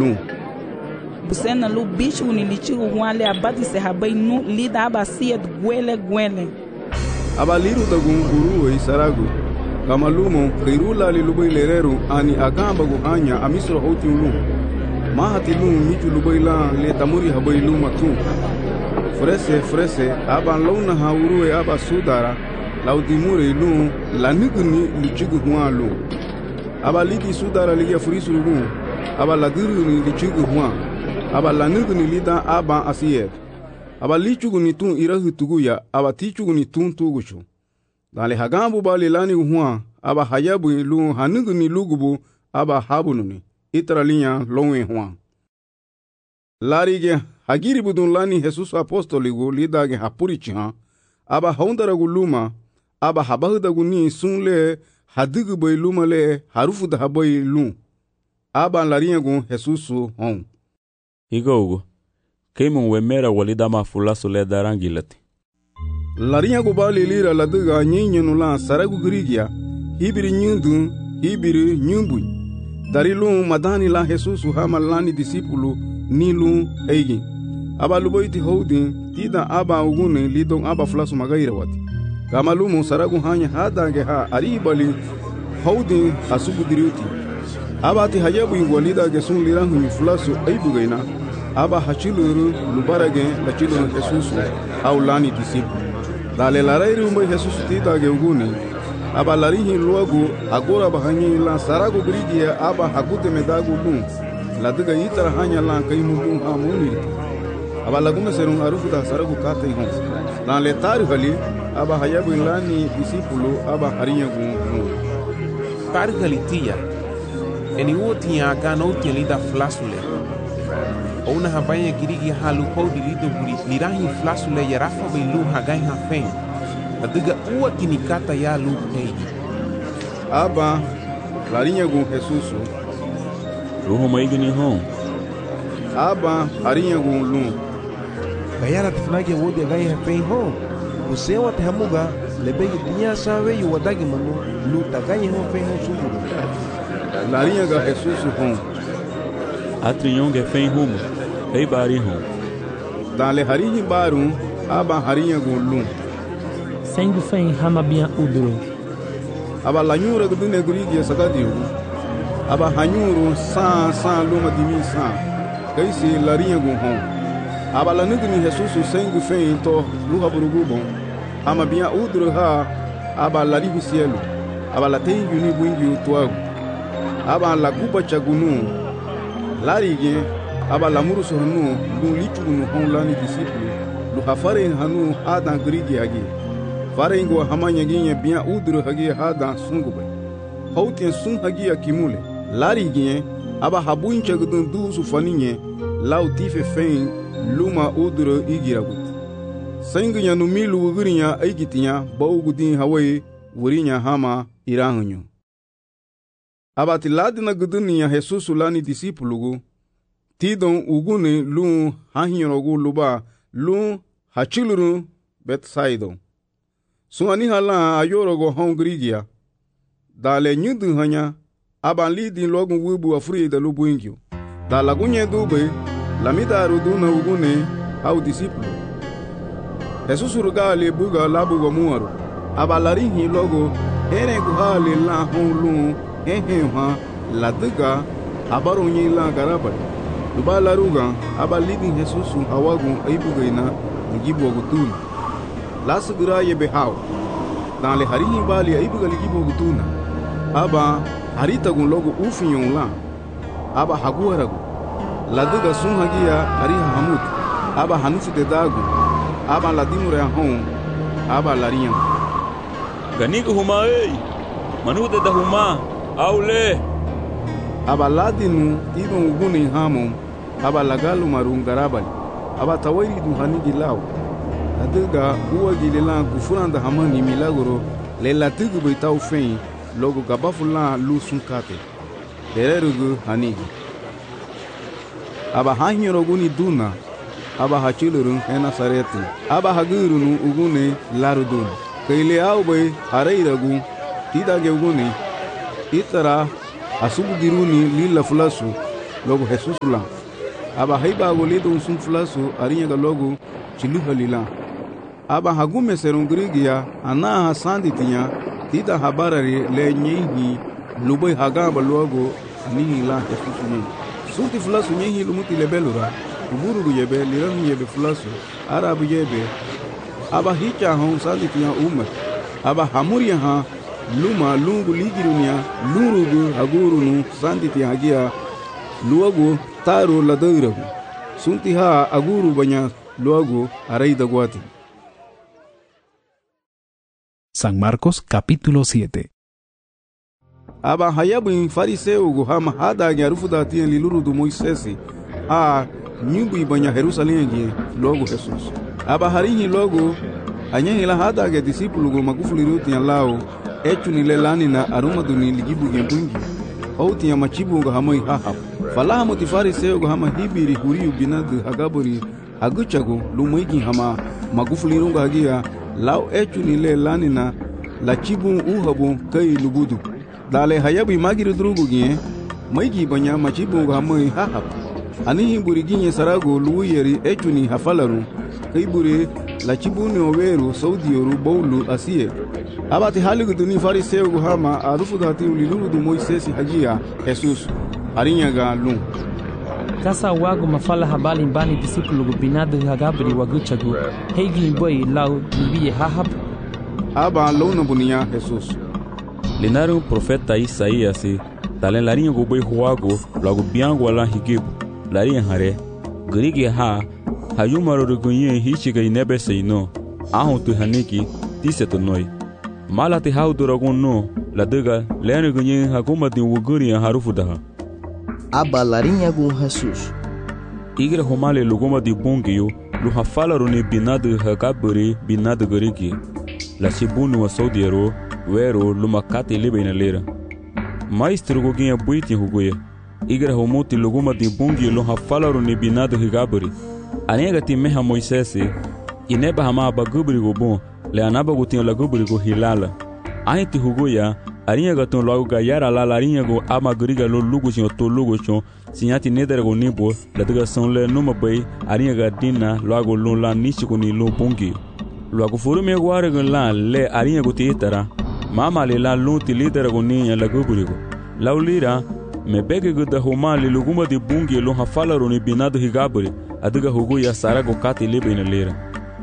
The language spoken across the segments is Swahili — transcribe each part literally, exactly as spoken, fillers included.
lu busena lu bicho ni lichigu wale abadi se habai nu lida aba siet gwele gwele aba liru dagun uru isaragu kama lumo khirula lilubai lereru ani agamba guhanya amisro hoti lu mahati lu michu lubaila le tamuri habai lu matu frese frese aba launa hauru aba sudara laudimure lu lanigni lichigu hualu aba lidi sudara liya furisu lu aba ladiru ni lichigu hua aba lanigni lida aba asiyet aba lichugu ni tun irahu tuguya aba tichugu ni tun tugushu dale hagambu bali lani hua aba hayabu lu hanigni lugubu aba habununi itralinya lonwe hua larige hagiri budun lani Jesus apostoligu lidage hapuricha aba haundaragu luma aba habahudagu ni sunle hadigu boy luma le harufu da haboy lu aba lariyagu Jesusu hon Igogo keimun wemera walida mafulasu le darangilati lariyagu bali lira ladiga nyinyenu la saragu grigia hibiri nyundu hibiri nyumbu darilu madani la Jesusu hama lani disipulu nilu eigi aba luboiti houdi tida aba ugune lidong aba fulasu magaira wati kamalumu saragu hanya hadange ha aribali houdi asubu diriuti aba ti hayabu ingwalida gesun lirangu fulasu aibugaina aba hachiluru lubarage lachiluru Jesusu au lani disipu dale larairu umbe Jesusu tida ge ugune aba larihi luagu agora bahanyi la saragu grigia aba hakute medagu lu ladiga itara hanya la kaimu hamuni aba laguna serun arufu da saragu kate hon dan le tarihali aba hayabu lani disipulu aba hariyagu nu tarihali tia eni wotia gano tielida flasule ona habaya girigi halu podi lido buri lirahi flasule yarafa belu hagai hafen ladiga uwa kinikata ya lu peigi aba lariyagu Jesusu ruho maigini hon aba hariyagu lu bayara tifnage wodi gai hafen hon usewa tehamuga lebegi dunia sawe yu wadagi manu lu tagai hon fen hon sumuru lariyaga Jesusu hon atriyonge fen humo ei bari hon dale harihi baru aba hariyagu lu sengu fen hamabia uduro aba lanyura gudune gurigi sagadiu aba hanyuru sa sa luma dimi sa kaisi lariyagu hon aba lanigni Jesusu sengu fen to luha burugubo ama bia udro ha aba larihu cielo aba latengu ni bungi utwagu aba laguba chagunu larige aba lamuru sornu lu lichugunu hon lani disiplu lu hafare hanu adan grigi agi farengo hamanya ginya bia udro hagi hada sungube hautin sun hagi akimule larige aba habuin chagudun du sufaninye lau tife fen luma udro igiragut senginya numilu ugurinya aigitinya baugudin hawai wurinya hama irangunyo abati ladina gudunya Jesusu lani disipulugu tidon ugune lu hahinyorogu luba lu hachiluru Bethsaida suani hala ayorogo hongrigia dale nyudu hanya abanlidi logu wubu afuri da lubuingyo dalagunye dube lamida ruduna ugune au disipulu Jesusu rugali buga labugo muaru abalarihi logo ere guhali la hulu hehe ha ladiga abarunyi la garabal dubala ruga abalidi Jesusu hawagu aibugaina ngibu ogutuna lasgira ye behaw dale harihi bali aibugali gibu ogutuna aba harita gun logo ufinyon la aba haguaragu ladiga sunhagia ariha hamut aba hanufu de dagu aba ladimure hon aba lariyan ganigo huma ei manude da huma aule aba ladinu tidon uguni hamon aba lagalu marungarabal aba tawiri du hanigi law adiga uwa gilila gufuranda hamani milagro le latigu bitaw fen logo gabafula lusun kate dererugu hanigi aba hanyoro guni duna aba hachilurun hena sareti aba hagurunu ugune larudun kaile awbe hareiragu tidage ugune itara asubu diruni lilla fulasu logo Jesus la. Aba haiba goledo un sun flaso arinha ga logo chiluhalila. Aba hagume serungrigia ana hasandi tinya tita habarare le nyehi lubai hagamba logo anihi la Jesus ni. Sunti flaso nyehi lumuti lebelura. Uburu yebe liran yebe flaso arabu yebe. Aba hicha hon sandi tinya umma. Aba hamuria ha luma lungu ligirunia lurugu agurunu sandi tinya agia luago taro ladairagu. Sunti ha aguru banya luago araida guati. San Marcos capítulo siete. Aba hayabu fariseu go hama hada nyarufu da tien liluru do Moisés a nyumbu banya Jerusalém ngie logo Jesus. Aba harihi logo anyehi la hada ge discípulo go magufuli ruti lao echu ni lelani na aruma duni ligibu gembungi outi ya machibu go hamoi haha falaha moti fariseu go hama hibiri huriu binadu hagaburi aguchago lumoigi hama magufuli runga hagia lao echu ni lelani na la chibu uhabu kai lubudu dale hayabu magiru drugu gie maigi banya machibu go hamoi haha anihi buri ginye sarago luuyeri echu ni hafalaru kai buri la chibuni oweru saudi yoru bowlu asiye abati haligu duni fariseu go hama arufu dati uliluru du Moisés hagia Jesus arinyaga lum kasa wago mafala habali mbani discípulo go binado hagabri waguchagu heigi boy lau biye hahab aba lona bunia Jesus Linaru profeta Isaías talen larinha go boy huago logo biango la higibu larinha hare grige ha hayumaro rugunye hichiga inebe seino ahon tu haniki tiseto noi malati hauduragun no la dega lene gunye hakuma din wuguri harufu daha aba larinha gun Jesus igre homale lugoma di bungio lu hafala rone binado hakaburi binado grige la sibunu wa saudiero wero lumakati libena lera maestro goginha buiti hugoye igre homoti lugoma di bungio lu hafala rone binado hakaburi anega ti meha Moisés ineba hama bagubri go bon le anaba go tin la gubri go hilala ainti hugoya arinha ga ton logo ga yara la larinha go amagriga lo lugo sin to lugo chon sinyati nedere go nibo la daga son le numa bay arinha ga dina logo lo la nichi ko ni lo bongi logo furu me gware go la le arinha go titara mama le la lo ti lidere go ni la gubri go laulira me bege go da homa le luguma de bungi lo hafala ro ni binado higabri adiga hugo ya sarago kati lebe ina lera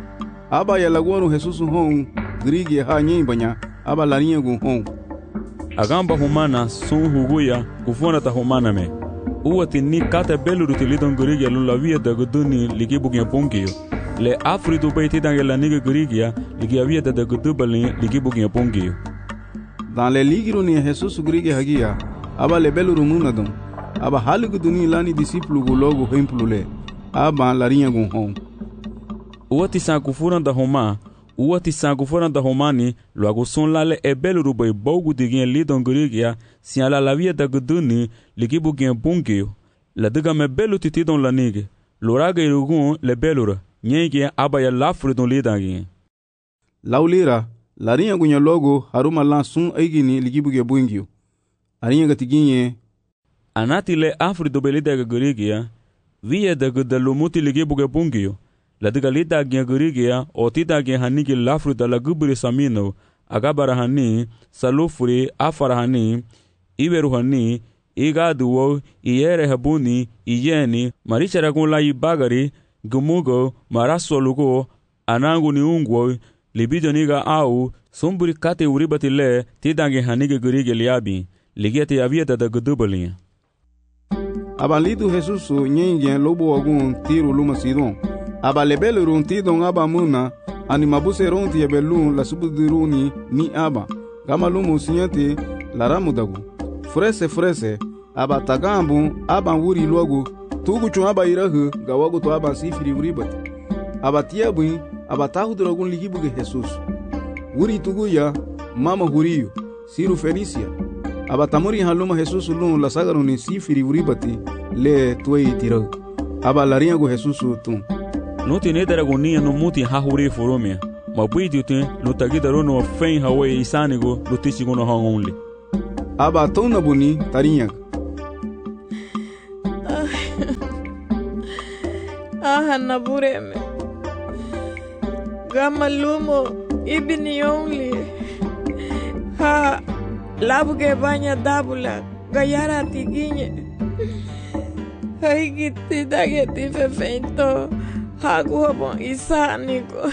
aba ya laguaru Jesus hon grigi ha nyi banya aba larinha gun hon agamba humana son hugo ya kufona ta humana me uwati ni kata belu rutilidon grigi lo la via da goduni ligibu gen bongio le afrido baiti dangela niga grigi ya ligi via da godubali ligibu gen bongio dans le ligiro ni Jesus grigi hagia aba le belu rumuna dum aba haligu duni lani discípulo go logo hemplule aba larinha gun hon uwati sanku furan da homa uwati sanku furan da homani logo son lale e belu rubai bogu digin lidon grigia si ala la via da guduni ligibu gen bungio la diga me belu titi don la nige loraga irugun le belura nyege aba ya lafru don lidangin laulira larinha gunya logo haruma lan sun aigini ligibu gen bungio arinha gatiginye anati le afri do belida grigia via da gudalumuti ligibu gen bungio la diga lida gen grigia otida gen hanigi lafru da la gubri samino agabara hani salufuri afara hani iberu hani igaduwo iyere habuni iyeni marichara gun la ibagari gumugo marasolugo anangu ni ungwo libido niga au sumburi kate uribati le tidange hanige grigia liabi ligete yavieta da gudubalinha abalido Jesus nyengen lobo agun tiro luma sidon aba lebele ron tidon aba muna animabuse ron ti yebelun la subudiruni ni aba gama lumu sinyate la ramudagu frese frese aba tagambu aba wuri logo tugu chun aba irahu gawago to aba sifiri uribat aba tiabu aba tahudragun ligibu ge Jesus wuri tugu ya mama huriyo siru Felicia aba tamuri haluma Jesus lun la sagaruni sifiri uribati le tuei tiro aba larinha go Jesus tun no tine daragonia no muti hahuri foromia mabuidi tun no tagidaro no fen hawe isanigo no tisigo no hangonle aba tona buni tarinha aha nabureme. Gama lumo ibini only. Ha labuge banya dabula gayara tiginye. Haigiti dageti fefento. Hagu bon isa niko.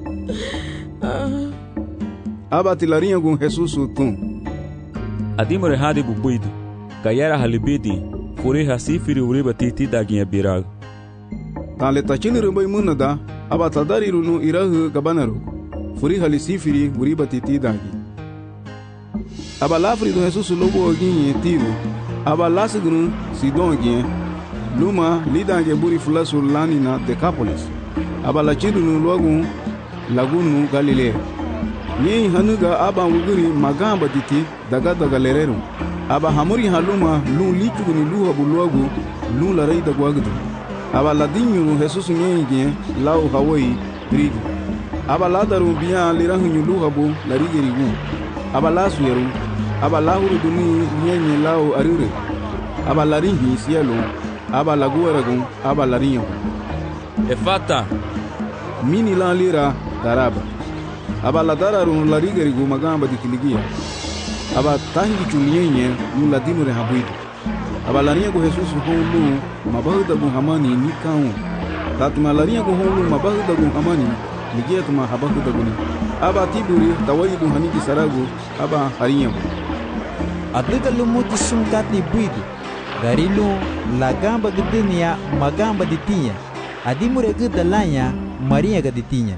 Aba tilarinha com Jesus tum. Adimore hadi bubuido. Gayara halibidi. Fure hasifiri uriba titi daginha birag. Tale tachini rumbai munada. Aba tadari runu irahu kabanaru. Furi halisifiri uriba titi dagi. Aba lafri do Jesus lobo oginhe tiro. Aba lasigunu sidon oginhe. Luma lidange buri fulasu lani na Decapolis. Aba lachidunu logu lagunu Galilea. Nye hanuga aba wuguri magamba titi daga daga lerero. Aba hamuri haluma lu lichuguni luha buluagu lu la rei da guagdu. Aba ladinyu Jesus nye lau Hawaii brigi. Aba ladaru biya lirahunyu luha bu larigerigu. Aba lasu yeru. Aba lahuru duni nye lau arure. Aba larihi sielo. Aba laguaragun. Aba larinho. Efata. Mini la lira daraba. Aba la dararu larigerigu magamba dikiligia. Aba tahingi chunyenye nu ladimure habuidu. Aba larinha go Jesus holu mabahuda gu hamani ni kaun. Tatuma larinha go holu mabahuda gu hamani nigia tuma habahuda guni. Aba tiburi tawaidu haniki saragu. Aba harinha. Adliga lumuti sumkati buidu. Garilu lagamba gedenia magamba ditinha. Adimure gedalanya Maria gaditinha.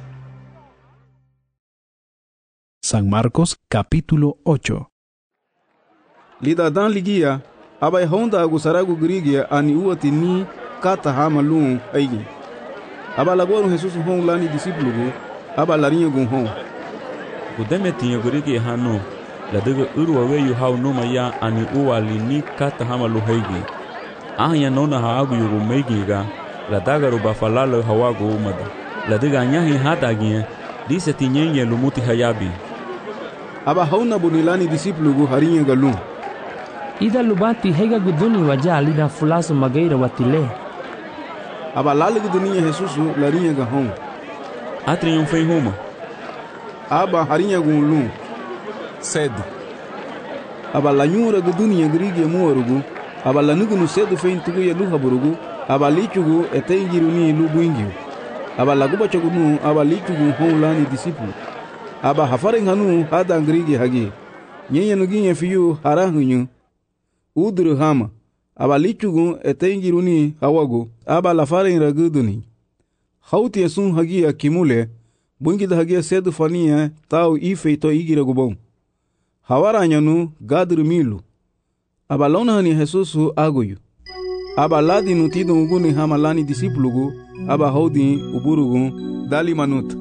San Marcos capítulo ocho. Lida dan ligia, abai honda agusaragu grigia ani uati ni kata hama lung aigi. Aba lagoru Jesus hon lani disiplugu, aba larinha gun hon. Gudeme tinha grigia hano, ladaga urwa weyu hau noma ya ani uali ni kata hama lu haigi. Ahya nona haagu yugu meigiga, ladaga ruba falalo hawagu umada. Ladaga nyahi hadagia, dise tinyenye lumuti hayabi. Aba hauna bunilani disiplugu harinha galum. Ida lubati hega guduni waja alida fulasu magaira watile. Aba lale gudunia Jesus larinha gahon. Atri yon fei homa. Aba harinha gunlum. Cedo. Aba lanyura gudunia grigi muarugu. Aba lanugunu cedo fei tugu ya luha burugu. Aba lichugu etengiruni lubuingio. Aba laguba chagunu aba lichugu hon lani disiplu. Aba hafaren hanu hada ngrigi hagi. Nyenye nuginye fiyu harahunyu. Udru hama. Aba lichugu etengiruni hawagu. Aba lafaren raguduni. Hauti esun hagi akimule. Bungida hagi sedu fania tau ife to igira gubon. Hawara nyanu gadru milu. Aba lona hani Jesusu agoyu. Aba ladi nutido uguni hama lani disiplugu. Aba haudi uburugu dali manut.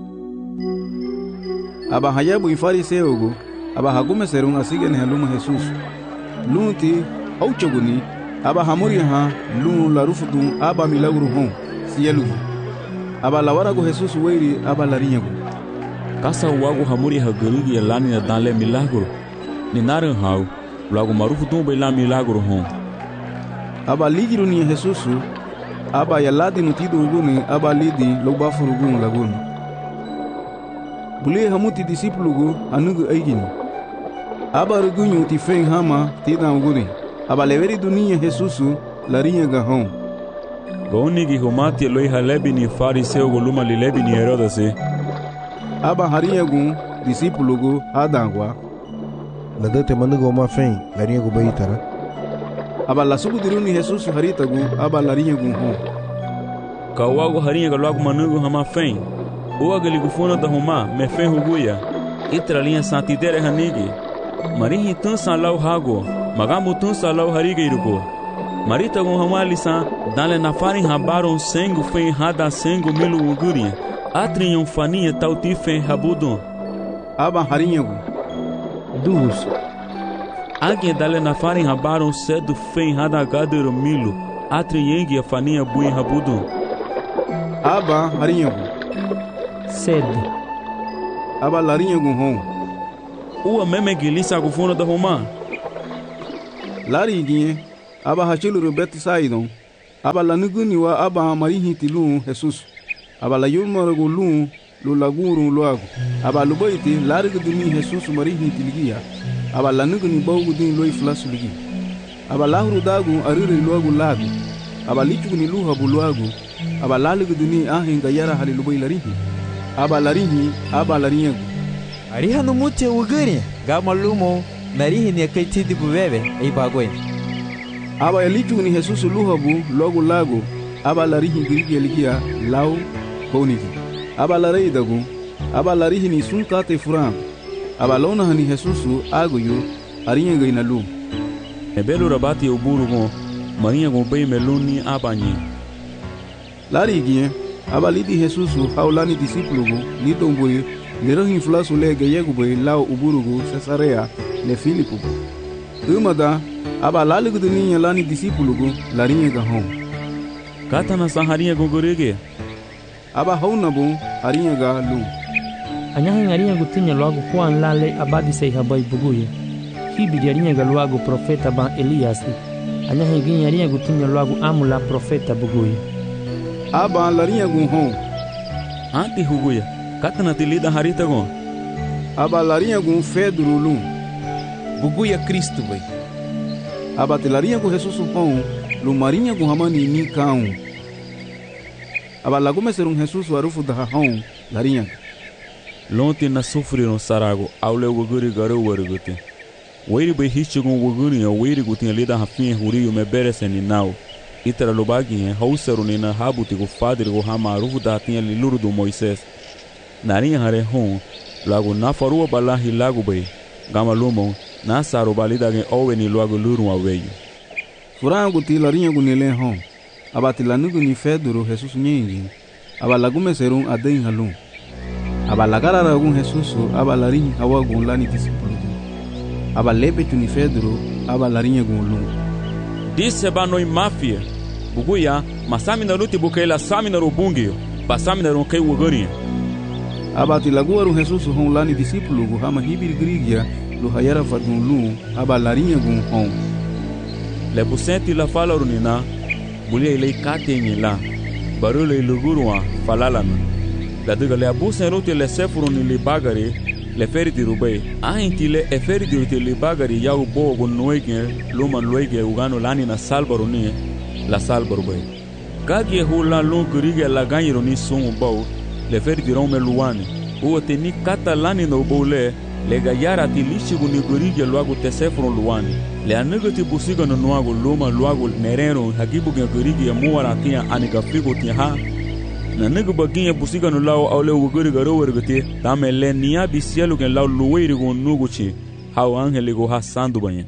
Aba hayabu ifariseugu. Aba hagume serun asige ne haluma Jesus. Lunti auchoguni. Aba hamuri ha lu la rufudu aba milagru hon sielugi. Aba lawaragu Jesus weiri aba larinhagu. Kasa wagu hamuri ha gerigi lani na danle milagro. Ni naran hau lagu marufudu be la milagro hon. Aba ligiru ni Jesus. Aba yaladi nutido uguni aba lidi lobafurugun laguni. Bule hamuti disiplugu anugu aigini. Aba rugunyu ti feng hama tida uguni. Aba leveri dunia Jesusu larinha gahon. Gaunigi humati loi halebi ni fariseu guluma lilebi ni Herodase. Aba harinha gun disiplugu hadangwa. Ladate manugo ma feng larinha gu baitara. Aba lasubu diruni Jesusu haritagu aba larinha gun hon. Kawagu harinha galwagu manugo hama feng. Uwa galigufuna da huma me fen huguya. Itra linha santidere hanigi. Marihi tun san lau hago. Magamu tun san lau harige irugo. Marita gun hama lisan. Dale na farin habaron sengu fen hada sengu milu ugurinha. Atri yon faninha tauti fen habudun. Aba harinha gun. Dus. Alguém dale na farin habaron cedo fen hada gadero milu. Atri yengi a faninha buin habudun. Aba harinha gun. Sede. Aba larinha gun hon. Uwa meme gilisa gufuna da homa. Lari ginhe. Aba hachilu rubeti saidon. aba la nuguni wa aba marihi tilu Jesus aba la yulmaragu lu lu laguru luagu aba lubaiti largu duni Jesus marihi tilgia aba la nuguni bawgu din loi flasu ligi aba lahru dagu arire luagu lagu aba lichuguni luha buluagu aba lalugu duni ahinga yara hali lubai larihi aba larihi aba larinyagu ariha no mute ugani gama lumo narihi ni akaiti bubebe ei bagoi aba lichuguni Jesus luha bu logu lagu aba larihi girigi ligia lau koniki aba larei dagu aba larihi ni sunkate furan aba lona hani Jesus aguyu arinyaga inalu ebelu rabati uburugo marinha go bem meluni abanyi larigi aba lidi Jesus haulani discípulo lidombui lirahin flasu lege yegubo lao uburugo Cesarea le Filipo umada aba lalugu dunia lani discípulo larinha ga hom kata na saharinha gogorege aba haunabu arinha ga lu anyahin arinha gutinya logo kuan lale abadi sei habai buguye hibi arinha ga logo profeta ban Elias anyahin gin arinha gutinya logo amula profeta buguye aba larinha gun hom anti huguya kata na tilida harita gon aba larinha gun Pedro lu buguya Cristo bai aba tilarinha gun Jesus hom lu marinha gun hamani ni kaun aba lagume serum Jesus warufu da hom larinha lonte na sofreram sarago aule woguri garo warugute weiri be hichigun woguri ya weiri gutin lida hafin huriyo me bereseni nau itara lobagin hauseruni na habuti go fader go hamaru da tinha liluru do Moisés narinha hare hon lago na farua balahi lago be gama lumo na saro balida gen oweni lago luru aweyo furango ti larinha gunele hon abati lanugu ni Pedro Jesus nyingi aba lagume serum aden halum aba lagarara gun Jesus aba larinha hawa gun lani discípulo aba lebe tuni Pedro aba larinha gun lu disse banoi mafia buguya masami na luti bukela sami na rubungio basami na ronkai wogori aba tilaguaru Jesus hon lani discípulo gu hama hibir grigia lu hayara fadun lu aba larinha gun hon le busenti la fala runina bulia ile katenyi la barule lugurwa falalana la diga le abusen rote le sefuru ni le bagari le feri di rubai ainti le e feri di rote le bagari ya ubo go noige luma loige ugano lani na salbaro ni la salbaro bai kage hula lo gurige la ganyiro ni sumu bau le feri di rome luani o teni kata lani no bole le gayara ti lishigu ni gurige luago te sefuru luani le anugo ti busiga no nuago luma luago nereno hagibu ge gurige muara tia aniga figo tia ha na negu baginha busiga no lao aule wogori garo wergete tamele nia bisielu gen lao luweiri go nuguchi hau angele go hasando banha.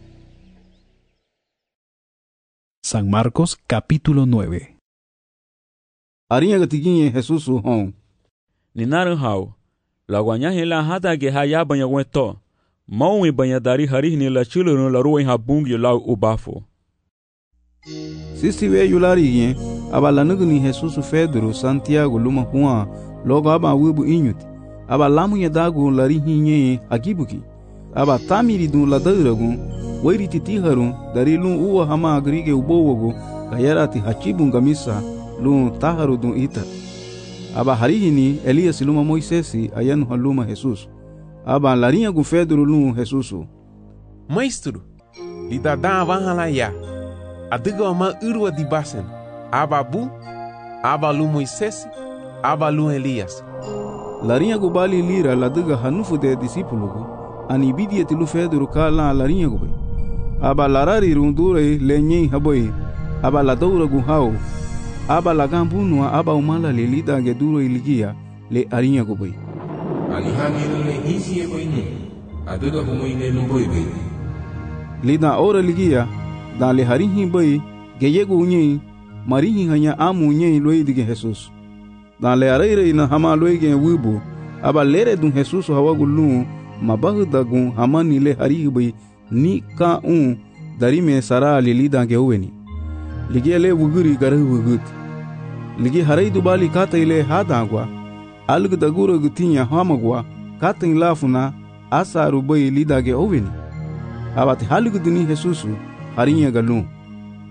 San Marcos capítulo nueve. Arinha gatiguinha Jesus hon ninaran hau la guanya hela hada ge haya banha weto maui banha dari hari ni la chulo no la ruin habungi lao ubafo sisi we yulari aba lanugu ni Jesus Pedro Santiago luma huwa logo aba wibu inyuti aba lamu ya dagu lari hinye agibuki aba tamiri du la dairagu wairi titi haru dari lu uwa hama agrige ubowogo kayarati hachibunga misa lu taharu du ita aba harihini Elias luma Moisesi ayanu haluma Jesus aba larinha gu Pedro lu Jesus maestro lidada vahala ya adiga ama urwa di basen ababu abalu Moisés abalu Elias larinha gu bali lira ladiga hanufu de discípulo gu anibidi etilu Pedro kala larinha gu bai aba larari rundure lenye haboi aba la daura gu hau aba la gambunwa aba umala le lida ge duro iligia le arinha gu bai alihani le hisi e bai ni adiga gu moine lu bai bai lida ora ligia da le harihi bai geyego unyi marihi hanya amu unyi loidige Jesus da le areire na hama loige wibu aba lere dun Jesus hawagu lu mabahu dagun hamani le harihi bai ni ka un dari me sara le lida ge uweni lige le wuguri garahu wugut lige harai du bali kata ile hadagwa algu daguro gutinya hamagwa kata lafuna asaru bai lida ge uweni abati halgu duni Jesus harinya galu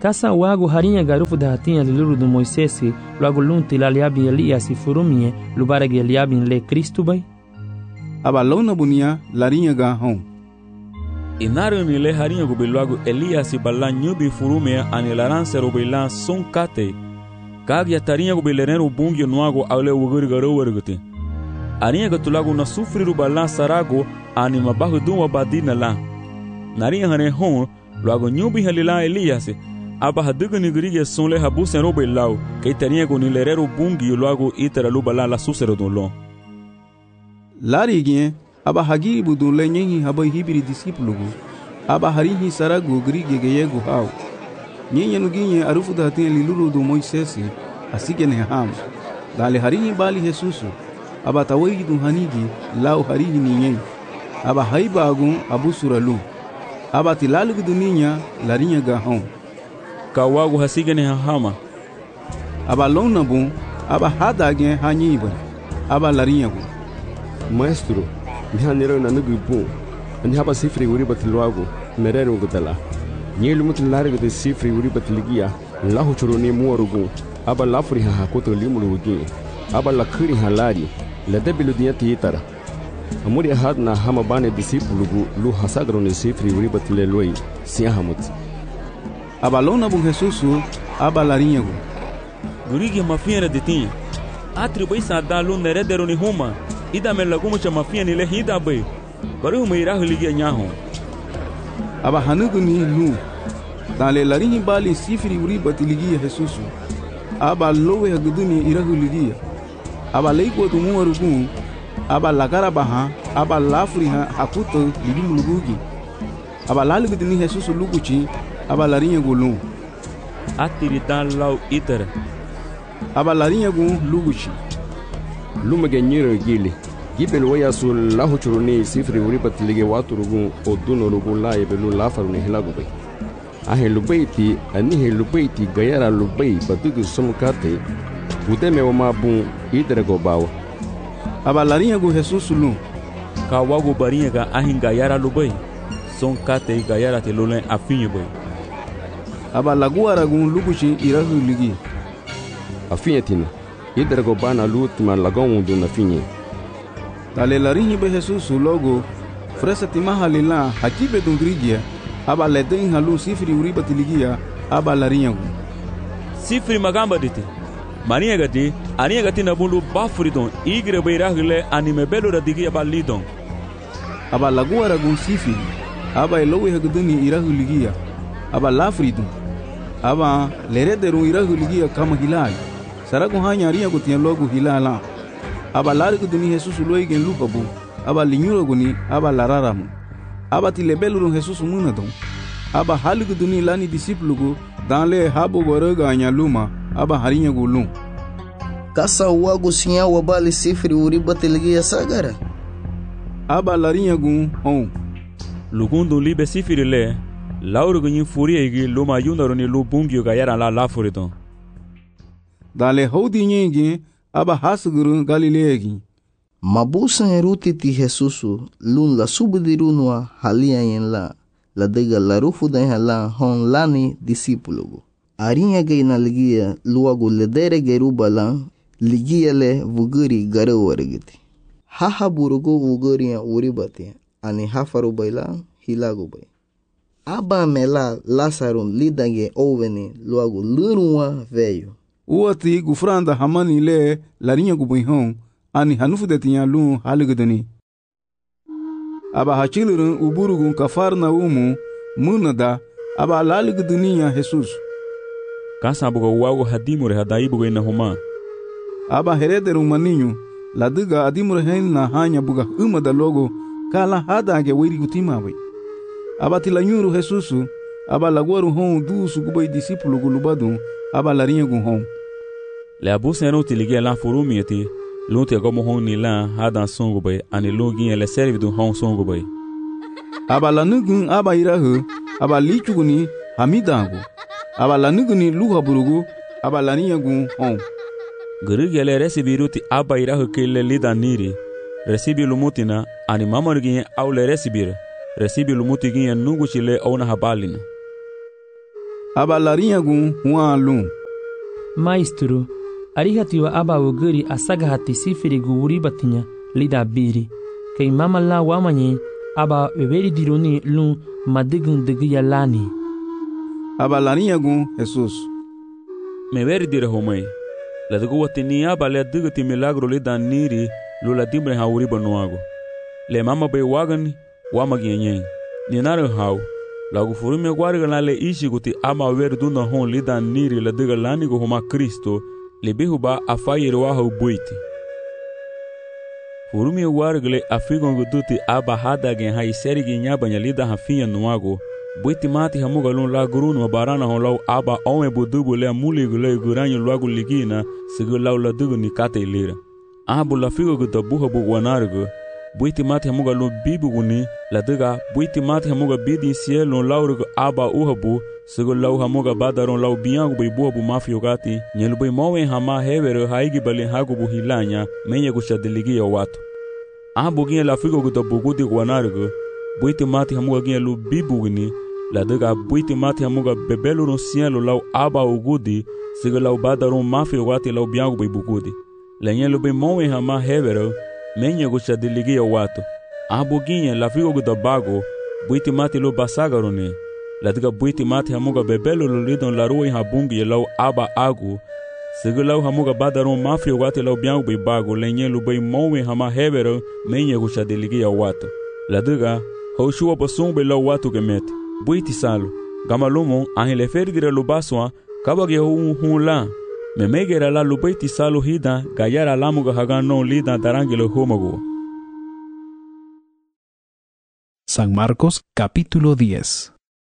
Kasa wago harinha garufu da hatinha lulu do Moisés, logo lunti la liabin Elias e furumie, lubarag liabin le Cristo bai. Aba launa bunia larinha ga hon. Inaru ni le harinha go belogo Elias e bala nyubi furumie ani laranse robelan son kate. Kag ya tarinha go belereno bungi noago aule wuguri garo wergute. Arinha go tulago na sufriru bala sarago ani mabahu dum abadina la. Narinha hane hon logo nyubi halila Elias. Aba hadugo ni grige sonle habu sen robe lau, que tarinha go ni lerero bungi logo itera lubala la susero don lo. Larigien aba hagiri budun le nyengi haba hibiri discipulu go. Aba harihi sarago grige geyego hau. Nyenye nuginye arufu da hatin lilulu do Moisés, asike ne ham. Dale harihi bali Jesusu. Aba tawayi dun hanigi lau harihi ni nyen. Aba haiba agun abu suralu. Aba tilalu duninha larinha ga hon. Kawago hasige ne hama. Aba lona bom, aba hadagen hanyiba. Aba larinha go. Maestro, ni hanero na nugu bom. Ani haba sifri uri batluago, merero gutala. Ni lumutu largo de sifri uri batligia, lahu churoni muarugo. Aba lafri ha hakoto limulugi. Aba lakuri halari, la debilu diati itara. Amuri ahad na hama bane disipulugu lu hasagro ne sifri uri batle loi, siahamut. Aba lona bom Jesusu, aba larinha go. Gurigi mafia de tinha. Atribuí sada lu neredero ni huma. Ida me lagumo cha mafia ni le hida bai. Baru me irahu ligi nyaho. Aba hanugo ni lu. Dale larinha bali sifri uri batligi Jesusu. Aba lowe haguduni irahu ligi. Aba leiko tu muarugu. Aba lagara baha, aba lafri ha hakuto ligi mulugugi. Aba lalugu ni Jesusu luguchi. Aba larinha gulum. Atiritan lau itera. Aba larinha gun luguchi. Luma genyero gili. Gibel waya sul lahu churuni sifri uri batlige watu rugun oduno rugun la ebelu lafaru ne hilagu bai. Ahe lubaiti anihe lubaiti gayara lubai batugu somkate. Udeme wama bun itera go bawa. Aba larinha gun Jesus lum. Kawago barinha ga ahin gayara lubai. Somkate gayara te lulen afinho bai. Aba laguara gun luguchi irahu ligi. Afinha tina. Itera go bana lutima lagon do na finhe. Dale larinha be Jesus logo. Fresa timaha lila hakibe dungrigia. Aba leden halu sifri uri batiligia. Aba larinha gun. Sifri magamba dite. Marinha gati, arinha gati na bulu bafridon. Igre beirahule anime belo radigi aba lidon. Aba laguara gun sifri. Aba elowe haguduni irahu ligia. Aba lafridon. Aba lerederu irahu ligia kama hilai. Saragu hanya arinha gutia logo hilala. Aba larigu duni Jesus loigen lupabu. Aba linyuro guni aba lararamu. Aba tilebelu Jesus munadon. Aba haligu duni lani disiplugu danle habo goroga anyaluma. Aba harinha gulum. Kasa wago sinha wabali sifri uri batiligia sagara. Aba larinha gun on. Lugundo libe sifri le. Lauro gunyin furia igi luma yundaro ni lubungio gayara la lafuridon. Dale hodi nyenge aba hasuguru Galileegi. Mabusan eruti ti Jesusu lun la subdirunwa halia yen la la dega la rufu da hala hon lani disipulugu. Arinha gaina ligia luagu ledere geruba la ligia le vuguri gare wargiti. Haha burugu vuguri ya uribati ani hafaru baila hilagu bay. Aba mela Lazarun lidage oveni luagu lurunwa veio. Uati gufranda hamani le larinha gubihon ani hanufu de tinha lun haligudani. Aba hachilurun uburugun kafarna umu munada aba laligudaniya Jesus. Kasa bugo wago hadimure hadai bugo ina huma. Aba herederu maninho ladiga adimure henna hanya buga umada logo kala hadage wiri gutima bai. Aba tilanyuru Jesus aba laguaru hon dusu gubai disipulu gulubadu aba larinha gun hon. Le abusa no tiligia la furumieti lunte gomo hon ni la hadan songo bai ani login ele serve du hon songo bai. Aba lanugun aba irahu aba lichuguni hamidango. Aba lanuguni luha burugu aba larinha gun hon. Gurigele resibiruti aba irahu kele lidaniri. Resibi lumutina ani mamargin aule resibir. Resibi lumutigin nugu chile ona habalina. aba larinha gun huan lum. Maestro, arihatiwa aba wogeri asaga hati sifiri guwuri batinya lida biri. Kay mama la wamanye aba weberi dironi lum madigun degiya lani. Aba larinha gun Jesus. Me veri dire homai. La dugu watini aba le digati milagro lida niri lula dimbre hauri banuago. Le mama be wagani wama gienyen. Ni nare hau. Lagu furume guarga la le ishi guti ama ver duna hon lida niri la diga lani go homa Kristo le behuba afayere wa hau buiti. Furume guarga le afigon guduti aba hada gen hai serigi nyabanya lida hafinya nuago. Buiti mati hamuga lun la gurunu wa barana hon lau aba ome budubu le amuli gule guranyo luagu ligina sigu lau la dugu ni kate ilira. Abu la figo guta buha bugwanargo. Buiti mati hamuga lun bibu guni la diga buiti mati hamuga bidi siye lun laurigo aba uhabu sigu lau hamuga badaron lau biyangu bai buhabu mafio gati nyelu bai mawe hama hevere haigi bali hagu bu hilanya menye gushadiligi ya watu. Abu gine la figo guta bugudi gwanargo. Buiti mati hamuga gine lu bibu guni la diga buiti mati hamuga bebelu ron sielo lau aba ugudi sigu lau badaron mafio gati lau biyangu bai bugudi. La nyelu bai mawe hama hevere menye gushadiligi ya watu. Abu gine la figo guta bago buiti mati lu basagarone. La diga buiti mati hamuga bebelu lu lidon la ruwe habungi ya lau aba agu sigu lau hamuga badaron mafio gati lau biyangu bai bago la nyelu bai mawe hama hevere menye gushadiligi ya watu. La diga Hoshua basung be lau watu gemeti. Buiti salo. Gamalumo ahin le ferdire lu baswa kabage hu hu la. Me megera la lu buiti salo hida gayara lamuga hagano lida darangelo humago. San Marcos capítulo diez.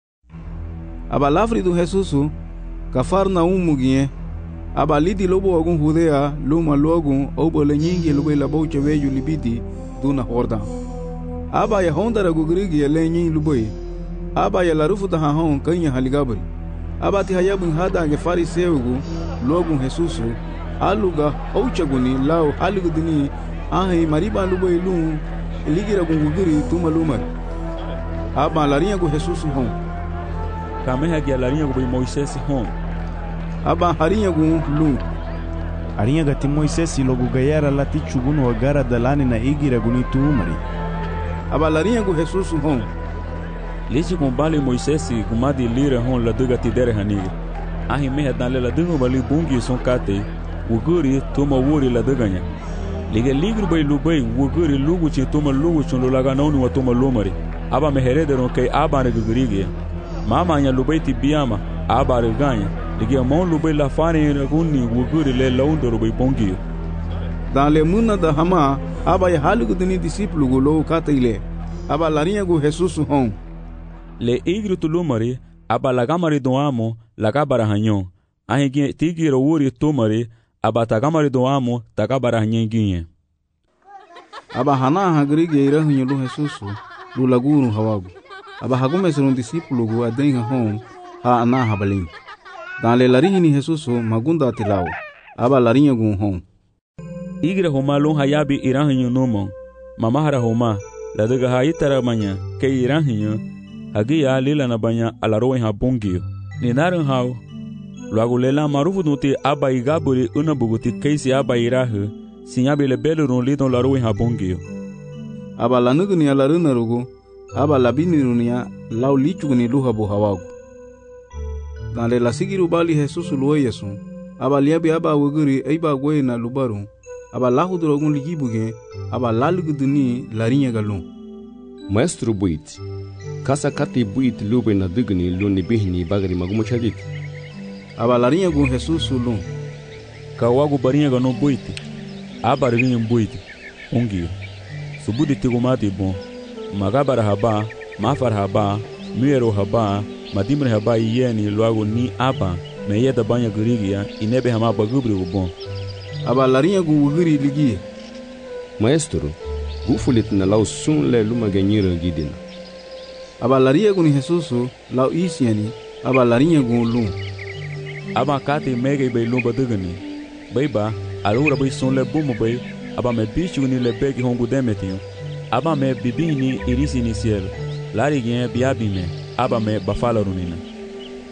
Abalafri do Jesusu Cafarnaum mugie abalidi lobo agun Judea luma logun obole nyingi lobe la boche veju libidi duna horda. Aba ya hondara gugrigi ya lenyi luboy. Aba ya larufu da hahon kanya haligabri. Aba ti hayabun hada ge fariseugu logun Jesusu aluga ouchaguni lao haligudini ahi mariba luboy lum ligira gungugiri tuma lumar. Aba larinha go Jesusu hon. Kameha ge larinha go bai Moisés hon. Aba harinha go lum. Arinha gati Moisés logo gayara lati chugunu agara dalani na igira guni tumari. Aba larinha go Jesusu hon. Lichi kumbali Moisés gumadi lira hon la duga tidere haniga. Ahi meha dan la duga bali bungi son kate. Wuguri tuma wuri la duganya. Liga ligru bai lubai wuguri lugu chi tuma lugu chun lo laga nonu wa tuma lumari. Aba meherederon kay aba ne gugurige. Mama nya lubai ti biama aba reganya. Liga mon lubai la fane ne gunni wuguri le laundo bai bungi. Dan le muna da hama aba ya halugu dini discípulo go lo kate ile. Aba larinha go Jesusu hon. Le igru tulumari aba lagamari do amo lagabara hanyon. Ahi gine tigiro wuri tumari aba tagamari do amo tagabara hanyen ginye. Aba hana hagrige ira hunyo lu Jesusu lu laguru hawagu. Aba hagume serun discípulo go adenha hon ha ana habalin. Dan le larini Jesusu magunda tilao. Aba larinha go hon. Igre homa lon hayabi irahinyo nomon. Mamahara homa la daga hayitara manya ke irahinyo hagia lila na banya alaroen habungio. Ni narin hau luago lela marufu nuti aba igaburi unabuguti keisi aba irahu sinyabi le belu ron lidon laroen habungio. Aba lanugni alaruna rugu aba labini runia lau lichugni luhabu hawagu. Dale la sigiru bali Jesusu luwe yesu aba liabi aba wuguri eiba gwe na lubaru. Aba lahu drogun ligibuge aba laluguduni larinha galon. Maestro buit kasa kati buit lube na dugni luni bihni bagri magumo chadit. Aba larinha go Jesusu lun. Kawagu barinha gano buit. Aba rinha buit. Ongio. Subudi tigumati bon. Magabara haba, mafar haba, muero haba, madimre haba yeni luago ni aba meyeda banya gurigia inebe hama bagubri bon. Aba larinha go wuguri ligi. Maestro gufulit na lau sun le luma ganyira gidina. Aba larinha go ni Jesusu lau isiani aba larinha go lum. Aba kate mege be lumba dugani. Beiba alura be sun le bumo be aba me bichu ni le begi hongu demetio. Aba me bibini irisi ni cielo. Lari gen biabime aba me bafala runina.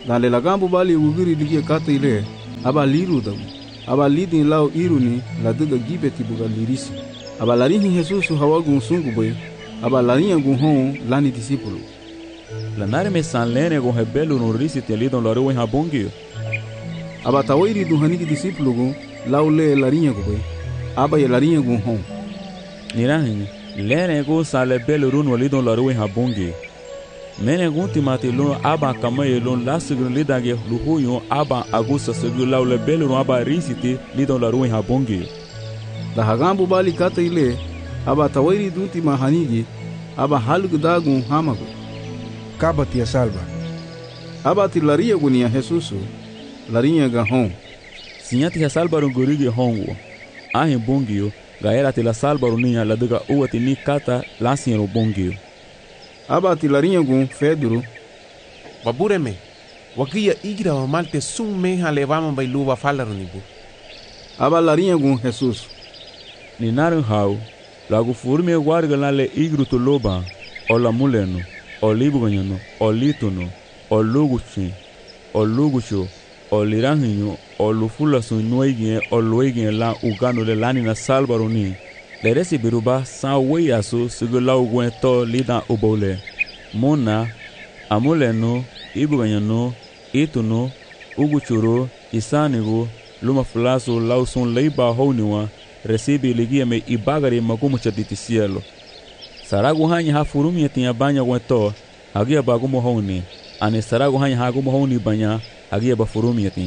Dale lagambu bali ugiri ligia kata ile aba liru dagu. Aba lidin lao iruni la duga gibeti buga lirisi. Aba larihi Jesusu hawagu sungu boy. Aba larinha gu hon lani discípulo. La nare me san lene gu hebelu no risi te lidon laru en habongi. Aba tawairi du haniki discípulo gu lao le larinha gu boy. Aba ya larinha gu hon. Nirahin lene gu sa le belu run lidon laru en habongi. Mene gunti mati lun aba kamaye lun lasigun lidage luhuyo aba agusa segu laule belu aba risiti lidon la ruin habongi. Da hagambu bali kata ile aba tawairi dunti mahanigi aba halgu dagun hamago. Kaba tia salva. Aba ti laria gunia Jesusu larinha gahon. Sinyati ya salva rungurigi hongo. Ahin bongio gaera ti la salva runia la duga uati ni kata lasin ro bongio. Aba ti larinha gun Pedro. Wabureme. Wakia igra wa malte sum meha levama bailuva falarunibu. Aba larinha gun Jesus. Ni narin hau. Lagu furme warga na le igru to loba. O la muleno. O libuganyano. O litono. O luguchi. O lugucho. O liranhinyo. O lufula sunuigien. O luigien la ugano le lani na salvaroni. Le resi biruba sa weyasu sigula ugwen to lidan ubole. Mona, amuleno, ibuganyano, ituno, uguchuro, isanigo, luma fulaso lausun leiba honiwa, recibe ligia me ibagari magumu chaditi cielo. Saragu hanya ha furumi tinha banya gwen to, hagia bagumo honi, ane saragu hanya hagumo honi banya, hagia ba furumi tinha.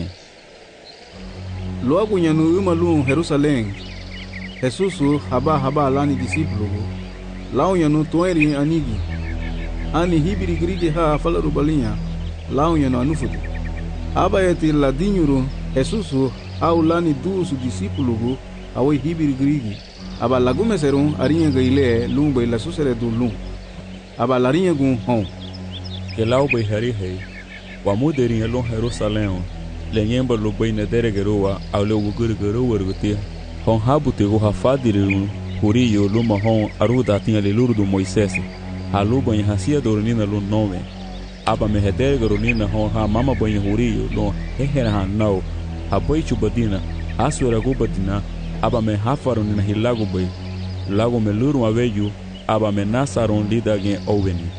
Logo nyanu umalu Jerusalém. Jesusu haba haba lani discípulo lao yanu toeri anigi ani hibiri grigi ha falaru balinha lao yanu anufudu aba yeti ladinyuru Jesusu au lani dusu discípulo awe hibiri grigi aba lagume serun arinha gaile lumba ila susere du lum aba larinha gun hon que lao bai hari hei wa muderinha lon Jerusalém lenyemba lo bai na deregeroa au le uguruguru wergutia hon habute go hafadiri huriyo luma hon aruda tinha leluru do Moisés halu banha hasia dornina lo nome aba me heder goronina hon ha mama banha huriyo lo hehera hanau aboi chubadina asura go badina aba me hafarunina hilago bai lago me luru aveju aba me nasaron lidage oveni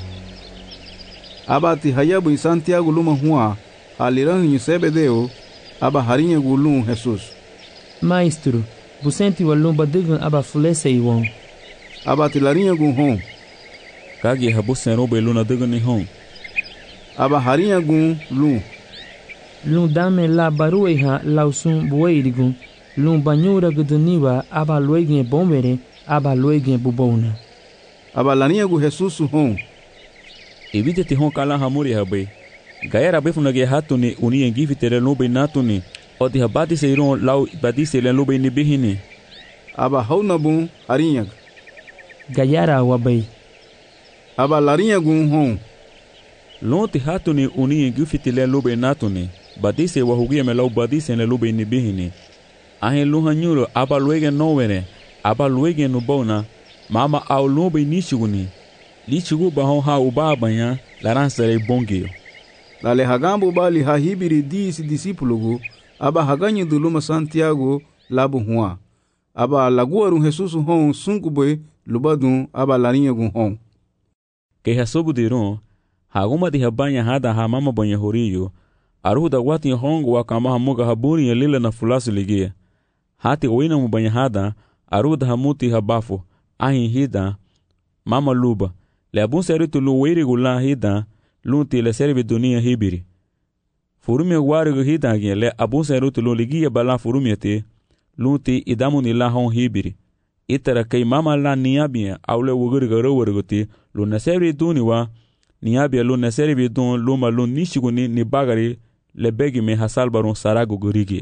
aba ti hayabu Santiago luma hua aliran Zebedeu aba harinha gulum Jesus. Maestro, Bucenti walumba digun aba fulese iwon. Aba tilarinha gun hon. Kagi habusen robe luna digun ni hon. Aba harinha gun lum. Lum dame la barue ha lausun bueirigun. Lum banyura guduniwa aba luegin bombere aba luegin bubona. Aba larinha gun Jesus hon. Evite ti hon kala hamuri habe. Gaera befuna ge hatuni uni engivi tere lobe natuni. Odi habati seiron lau badise len lobe ni bihini. Aba hauna bun harinha. Gayara wabai. Aba larinha gun hon. Lonti hatuni uni engivi tere lobe natuni. Badise wahugia me lau badise len lobe ni bihini. Ahen luhanyuro aba luege novere. Aba luege nubona. Mama au lobe nishiguni. Lichigu bahon ha ubabanya laransere bongio. Dale hagambo bali hahibiri disi discípulo aba haganyi duluma Santiago labu hua aba laguaru Jesus hon sunkuboy lubadun aba larinha gun hon ke hasobu diron haguma di habanya hada hamama banya horiyo aruda wati hongo wakama hamuga haburi lila na fulasu ligia hati oina mubanya hada aruda hamuti habafu ahin hida mama luba le abun seritu luwiri gula hida lunti le serve dunia hibiri furumi waru hida ge le abun seritu lu ligia bala furumi te lunti idamu ni la hon hibiri itara kai mama la niabia aule wuguri garo wurguti lu na serve duniwa niabia lu na serve dun luma lu nishiguni ni bagari le begi me hasalbaron sarago gurigi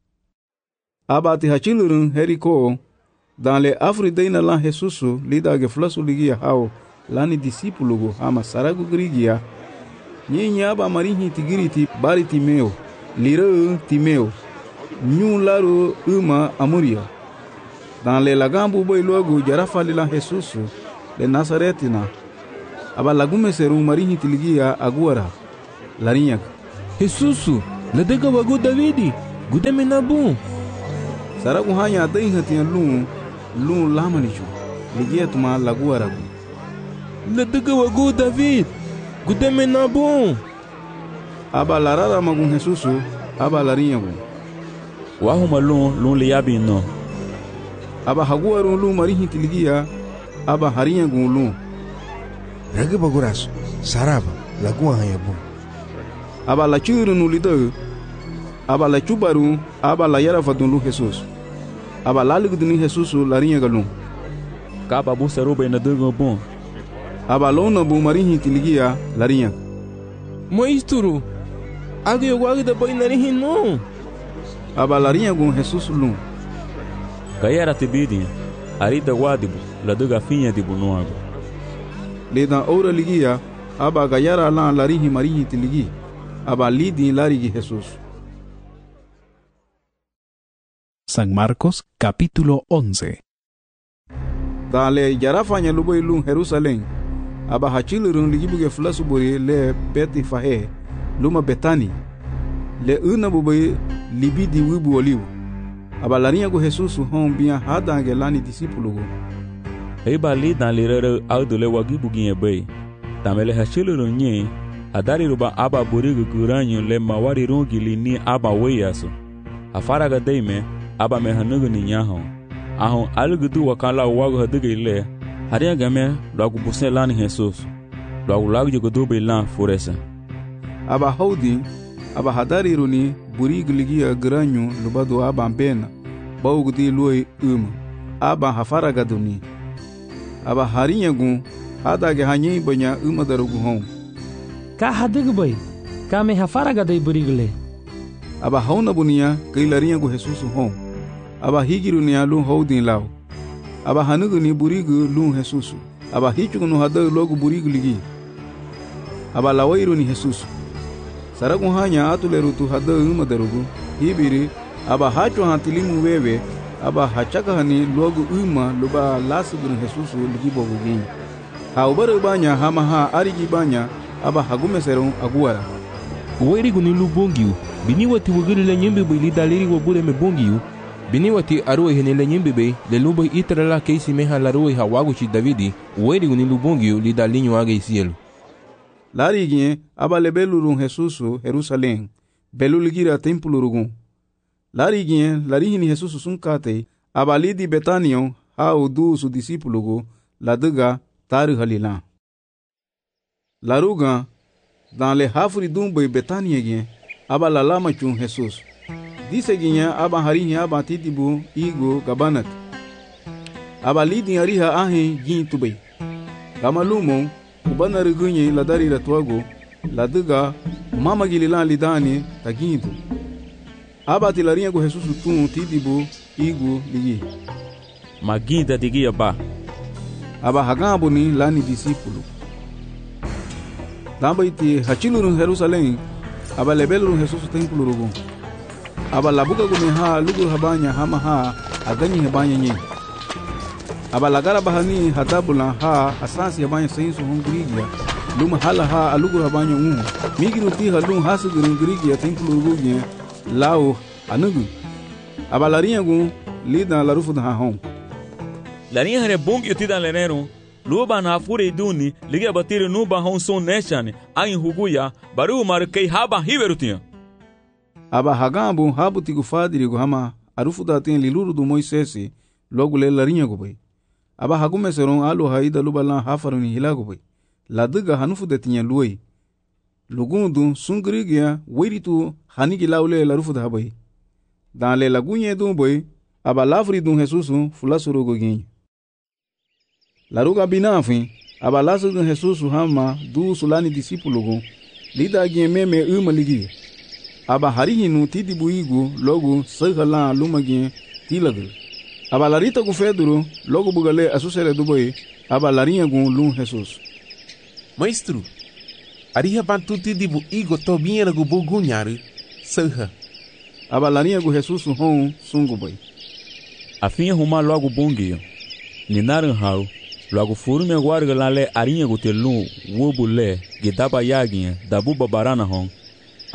abati hachilurun heriko dans le afridaina la Jesusu lida ge flasu ligia hao lani discípulo go ama sarago grigia nyinya ba marihi tigiriti bari timeo lira timeo nyu laro uma amuria dans le lagambu boy logo jarafa la Jesusu le nazaretina aba lagume seru marihi tiligia aguara larinha Jesusu, ladega wagu Davidi, gudeme na bun. Saragu hanya dai hatian lun, lun lamanichu. Ligia tuma lagu aragu. Ladega wagu David, gudeme na bun. Aba larara magun Jesusu, aba larinha gun. Wahuma lun lun liabi no. Aba haguaru lun marihi tiligia, aba harinha gun lun. Raga baguraço, saraba, lagoa hanya bun. Aba la churu no lidau, aba la chubaru, aba la yara vadun Jesus. Aba la liguduni Jesus larinha galum. Kaba bu saruba ina durgo bom. Aba lona bu marihi tiligia larinha. Maestro, agi eu guarda boi narihin no. Aba larinha gun Jesus lum. Kayara tibidinha, arida wadibu, la duga finha dibu no água. Leda ora ligia, aba gayara la larihi marihi tiligi. Aba lidi larigi Jesus. San Marcos capítulo once. Dale yarafanya luboy lun Jerusalén. Aba hachilurun ligibuge flasubori le beti fahe luma betani. Le una buboy libidi wibu oliu. Aba larinha go Jesus hon bia hadange lani discípulo go. Eba li dan lirere audule wagibuginye bay. Tamele hachilurun nye adari ruba aba borigu guranyo le mawari rungili ni aba weyaso. Afaraga deime aba mehanugu ni nyahon. Ahon alugudu wakala wagu haduge ile. Haria game lagu busen lani Jesus. Lagu lagu jogodo be lan foresa. Aba haudi aba hadari runi burigu ligia guranyo lubado aba bena. Baugudi luoi um. Aba hafaraga duni. Aba harinha gun hadage hanyi banya uma darugu hon. Ka hadig boy, ka me hafaraga dai burigle. Aba hauna bunia kai larinha go Jesus hon. Aba higiru ni alu houdin lao. Aba hanugu ni burigu lun Jesus. Aba hichugu no hada logo burigu ligi. Aba lawairu ni Jesus. Saragu hanya atuleru tu hada uma darugu. Hibiri aba hacho hantilimu wewe. Aba hachaka hani logo uma luba lasugu ni Jesus ligi bogu gini. Ha ubaru banya hama ha arigi banya. Aba hagume serong aguara. Uweri guni lu bongiu. Bini wati wugiri le nyembe bai li daliri wabule me bongiu. Bini wati arue hene le nyembe bai le lumba itra la keisi meha la rue hawagu chi Davidi. Uweri guni lu bongiu li dalinyo age isielu. Lari gine aba le belurun Jesusu Jerusalén. Belu ligira templo rugun. Lari gine lari hini Jesusu sunkate. Aba li di Betanion ha udu su discípulo go la duga taru halila. Laruga, dans les hafri dumbe Betania gien, aba la lama chun Jesus. Dise gien aba harihi aba titibu igo gabanat. Aba lidi hariha ahe gin tubay. Gamalumo, ubana rigunye la dari ratuago, la duga, mama gililan lidani taginto. Aba tilarinha go Jesus tun titibu igo ligi. Maginda digia ba. Aba hagabu ni lani discípulo. Damba iti hachilurun Jerusalén, aba lebelurun Jesus templo rugun. Aba labuga gumi ha lugur habanya hama ha agani habanya nyi. Aba lagara bahani hadabula ha asasi habanya sainsu hungrigia. Luma hala ha alugur habanya umu. Migiru ti halung hasugurun grigia templo rugun lao anugu. Aba larinha gun lida larufu da hom. Larinha hare bongi utida lenero. Luba na fure duni liga batiri nuba hon son neshane ain huguya baru mar kei haba hiverutinha. Aba hagambu habu tigu fadiri gu hama arufu da tin liluru du Moisés logo le larinha gu bai. Aba hagume seron alu haida luba lan hafaruni hilagu bai. La duga hanufu de tinha luai. Lugundu sungrigia wiritu hanigi laule larufu da bai. Dan le lagunye du bai aba lafri du Jesusu fulasuru gu ginyu. Laruga binafin, aba lasu gun Jesus hama du sulani discípulo gun, lida gien meme uma ligi. Aba harihinu tidibu igu logo sahala luma gien tilagul. Aba larita gu Pedro logo bugale asusere duboy, aba larinha gun lun Jesus. Maestro, ariha bantu tidibu igu tobinha gu bugunyaru, saha. Aba larinha gu Jesus hon sungu boy. Afinha huma logo bongio. Ninaran hau. Logo furu me guarga la le arinha gutelu wobu le gidaba yaginha dabu babarana hon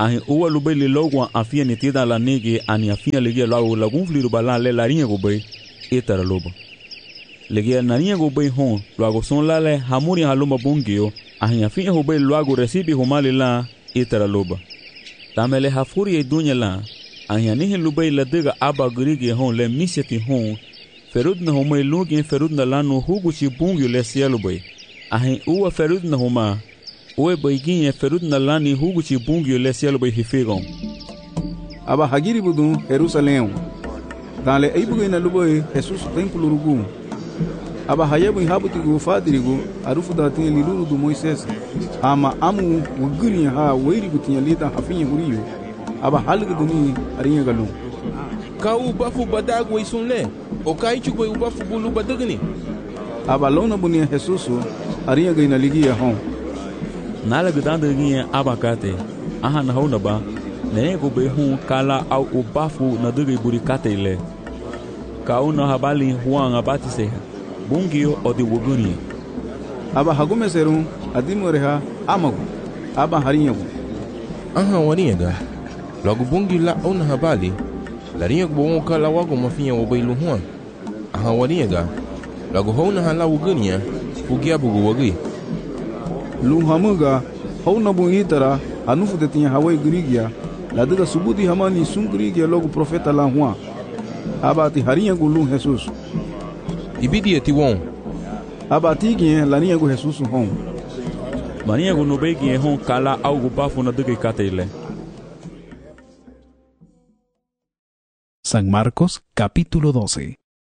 ahi uwa lubay li logwa afia ni tida la nege ani afia legia lagu lagun fliru bala le laringa gubay etara loba legia naringa gubay hon lagu son lale hamuri haluma bungio ahi afia gubay lagu recibi humali la etara loba tamele hafuri e dunya la ahi anihi lubay la dega aba grigi hon le misiati hon ferud na humay lugi ferud na lanu hugu chi bungio le sielu bay ahi uwa ferud na huma Oe baiguinha ferud na lani hugu chi bungio le cielo bay hifegon. Aba hagiri budun Jerusalém. Dans le aibugo na luboy Jesus templo rugu. Aba hayabu habuti go fadirigo arufu da tin liluru do Moisés. Ama amu wuguni ha weiri gutinha lida hafinha huriyo. Aba halga duni arinha galu. Ka u bafu badago isunle. O kai chugo u bafu bulu badagni. Aba lona bunia Jesus arinha gaina ligia hon. Nala gudanda ginha abakate aha na hona ba nene go be hu kala au ubafu na dugi burikate ile ka una habali huang abati se bungio odi wuguni aba hagume serum adimoreha amagu aba harinyagu aha waniga logo bungi la una habali la rinha go kala wago mafinha wo bailu huang aha waniga logo hona hala wuguni fugia bugu wagi Luhamuga hona bu itara anufu de tinha hawai grigia la daga subudi hamani sun grigia logo profeta la hua abati harinha gulu Jesus ibidi eti won abati gien la rinha go Jesus hon marinha go no begi hon kala au go bafu na daga katele. San Marcos capítulo doce.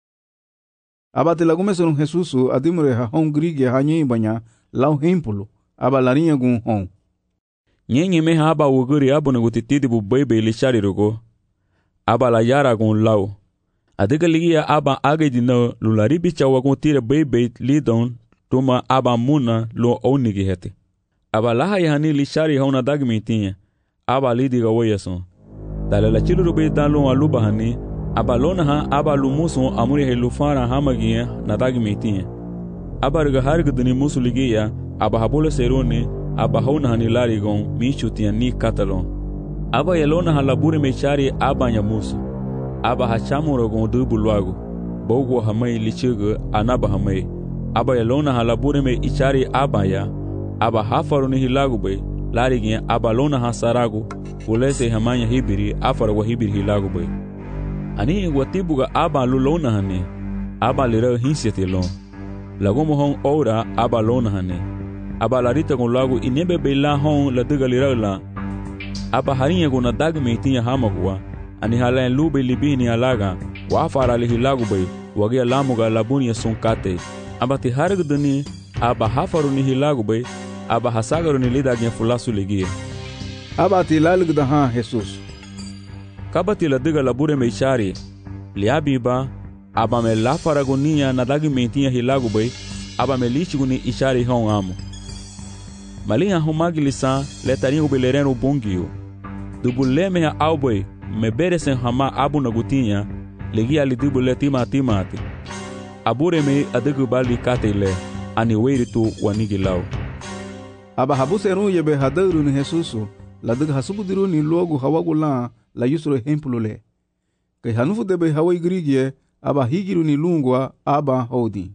Abati la gumeson Jesus adimre ha hon grigia hanyi banya lau hempulo aba larinha gun hon nyenye me aba wuguri abuna gutitidi bu bebe lishari rogo aba la yara gun lau adiga ligia aba agedi no lulari bicha wagun tire bebe lidon tuma aba muna lo onigi hete aba laha yani lishari hona dagmitinha aba lidiga woyason dala la chilu be dalo aluba hani aba lona ha aba lumuso amuri helufara hamagia na dagmitinha abarga harga duni musuligia aba habolo serone aba hona hanilari gon michutia ni katalon aba yelona halabure mechari aba nyamusu aba hachamuro gon dubulwago bogo hamai lichiga anaba hamai aba yelona halabure me ichari aba ya aba hafaruni hilago be lari gin aba lona hasarago ulese hamanya hibiri afara wa hibiri hilago be ani watibuga aba lulona hane aba lira hinsete lon lagomo hon ora aba lona hane aba larita con lago inebe bela hon la diga lirala aba harinha gona dagme tinha hamagwa ani hala en lube libini alaga wa fara li lago bay wagi lamuga labunia sonkate aba ti harg dani aba hafaru ni hilago bay aba hasagaru ni lida gen fulasu ligia aba ti lalg da ha Jesus kabati la diga labure mechari liabiba aba me la faragonia na dagme tinha hilago bay aba me lichiguni ishari hon amo malinha humagilisa letarinho belereno bungio dubuleme ha alboy me beresen hama abu nagutinha legia lidibu letima timati abureme adegu bali katele ani weiritu wanigilau aba habuseru yebe hadaru ni Jesusu la diga hasubudiru ni logo hawagula la yusro hempulole kai hanufu debe hawai grigie aba higiru ni lungwa aba hodi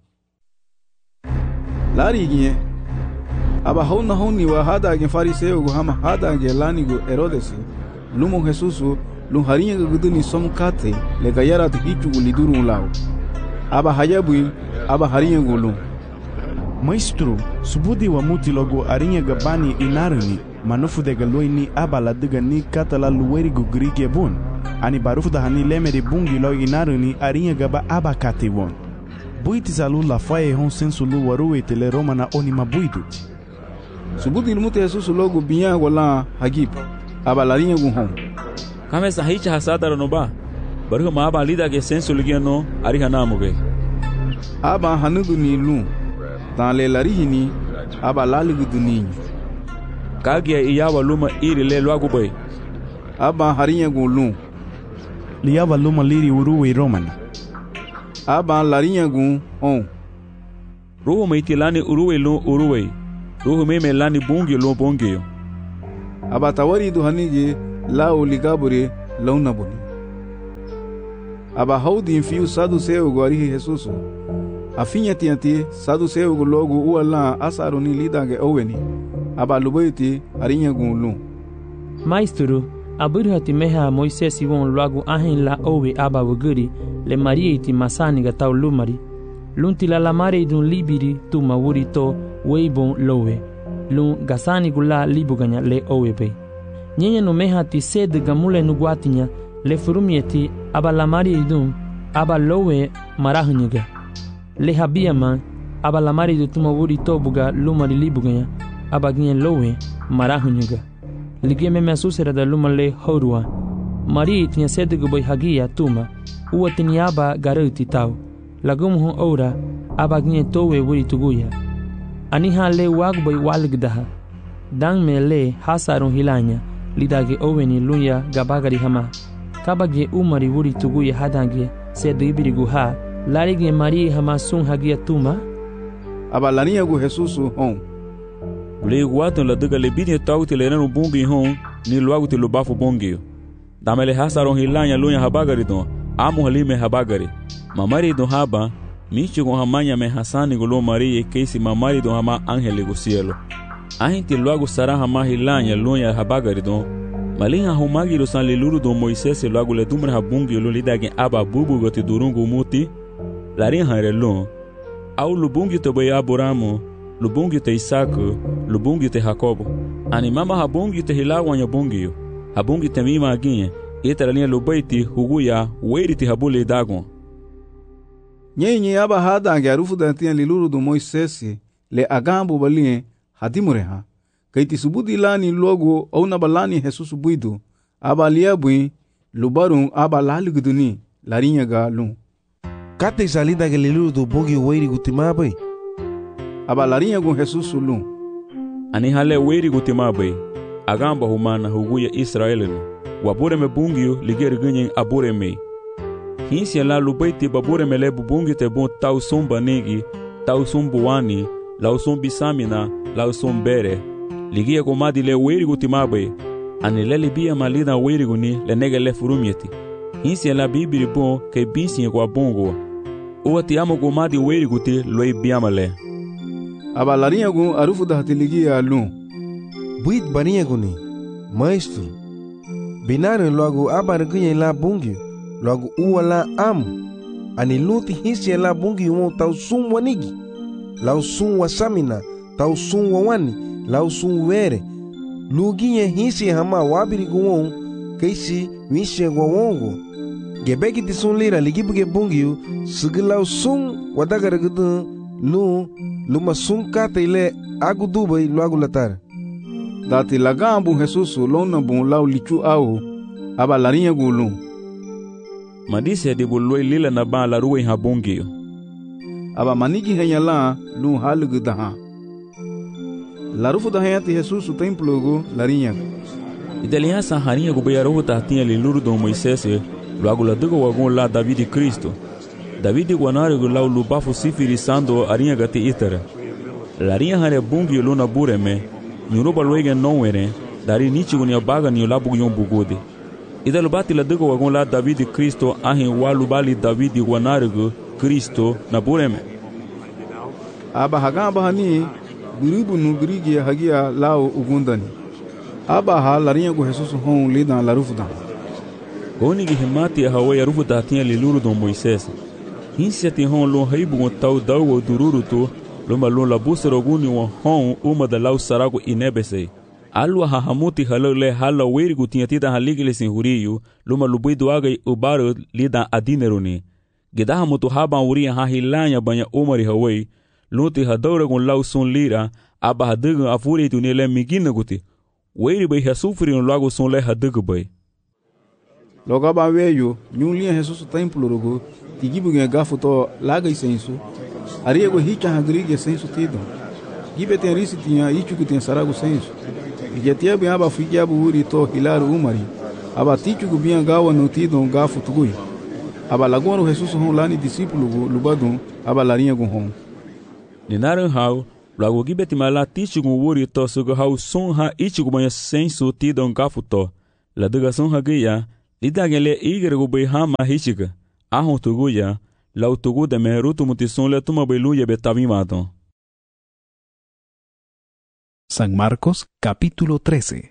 lari gie aba hona honi wa hada gen fariseo go hama hada gen lani go Herodes lumo Jesusu lum harinha guduni somkate le gayara te hichu liduru lao aba hayabu aba harinha gulu Maestro, subudi wa muti logo arinha gabani inarani manufu de galoini aba la diga ni katala luweri go grige bon ani barufu da hani lemeri bungi lo inarani arinha gaba aba kate bon buiti salu la faye hon sensu lu waruwe tele Roma na onima buidu subudi ilmute Jesus logo binya wala hagib aba larinha gun hon kame sahicha hasada ronoba baruhu ma aba lida ge sensu ligiano ariha namuge aba hanudu ni lu dans le larihini aba laligu duninho kagia iyawa luma iri le loagu bay aba harinha gun lu liyawa luma liri uruwe Romana aba larinha gun on ruhu meitilani uruwe lu uruwe ruhu meme lani bungi lu bungi aba tawari do hanige lao ligabure launa boni aba haudi fiu saduceu go arihi Jesus afinha tianti saduceu go logo uala asaruni lidange oweni aba lubaiti arinha gunlu Maestro aburhati meha Moisés won logo ahin la owe aba wuguri le marieti masani ga taw lumari lunti la lamare dun libiri tu mawuri to weibon lowe lun gasani gula libuganya le owe be nyenya no meha ti sed gamule no guatinya le furumieti aba lamari dun aba lowe marahnyega le habiama aba lamari du tu mawuri to buga lumari libuganya aba gnye lowe marahnyega lige me mesusera da lumale horua mari tinha sed gubai hagia tuma uatiniaba garuti tau lagum ho ora abagnye towe wuri tuguya aniha le wagbai walgdaha dang me le hasarun hilanya lidage oweni lunya gabagari hama kabage umari wuri tuguya hadange sedibiri guha larige mari hama sun hagia tuma abalania gu Jesus hon le guato la daga le bini tauti le nanu bungi hon ni luagu te lubafu bongi damele hasarun hilanya lunya habagari don amu halime habagari mamari do haba michi go hamanya me hasani golo marie keisi mamari do hama angele go cielo ahinti logo sara hama hilanya lunya habagari do malinha humagi do san leluru do Moisés logo le dumra habungi lo lidage aba bubu go te durungu muti larin harelo au lubungi to boy Abramo lubungi te Isaac lubungi te Jacobo ani mama habungi te hilawanya bungi habungi te mima aginye italinha lubaiti huguya weiriti habule dagon nyenye aba hadange arufu dantian liluru do Moisés le agambo balinhe hadimureha kaiti subudi lani logo au na balani Jesus buidu aba liabui lubarun aba laliguduni larinha galu kate salida ke liluru do bogi weiri gutimabai aba larinha gun Jesus lu ani hale weiri gutimabai agamba humana huguya Israelenu wabure me bungio ligere ganyen abure me hinsi la lubaiti babure me le bubungi te bon tau somba negi tau sombuani la sombi samina la sombere ligia komadi le weiri gutimabe ani le libia malida weiri guni le nege le furumieti hinsi la bibiri bon ke bisi kwa bongo o ti amo komadi weiri guti loi biamale aba larinha gun arufu da hatiligia lu buit barinha guni maestro binare logo abar ganyen la bungi logo uala am ani luti hisi la bungi mo tau sum wanigi lau sum wasamina tau sum wani lau sum were luginye hisi hama wabiri guon keisi wishe gwongo gebeki tisun lira ligibuge bungi siglau sum wadagara gudu lu luma sum kata ile agudubai logo latar dati lagambu Jesus lona bon lau lichu au aba larinha gulu madise de boloi lila na ba la ruwe habongi aba manigi henyala lu halgu daha la rufu da hayati Jesus templo go larinha idelia sa harinha go bayaro ta tinha liluru do Moisés logo la dugo wagon la David Cristo David guanare go lau lubafu sifiri sando arinha gati itara larinha hare bungi luna bureme nyuroba loige nowere dari nichi gunya baga ni labu yon bugode ida lubati la dugo wagon la David Cristo ahin walu bali David guanare Cristo na bureme aba hagamba hani biribu nu birigi hagia lao ugundani aba ha larinha go Jesus hon lida la rufuda goni gi himati hawa ya rufuda tinha liluru do Moisés hinsia ti hon lo haibu tau dawo dururu to loma lo la busero guni wa hon uma da lau sarago inebese alwa ha hamuti halo le hala weirgu tinha tida haligile sin huriyu loma lubidu aga ubaro lida adineruni gedaha mutu haba uria ha hilanya banya umari hawai luti hadora gun lau sun lira aba hadugu afuri tu le migina guti weiri bai hasufri no lago sun le hadugu bai loga ba weyo nyunlia Jesus templo rogo tigibu ge gafuto laga isensu ariego hicha hagrige sensu tido gibe ten risi tinha ichu que tem sarago sensu igetia bem aba figia buri to hilaru umari aba tichu gu bem gawa no tido gafu tugui aba lagono Jesus hon lani discípulo lubadun aba larinha gun hon ninaran hau Logo gibeti mala tichigu wuri to suga hau sun ha ichigu banya sensu ti don gafu to. La duga sun ha gaya, lidagele igere bai hama hichiga. Ahon tugu ya, la utugu de me rutu muti sun le tuma bai luye betavimado. San Marcos capítulo trece.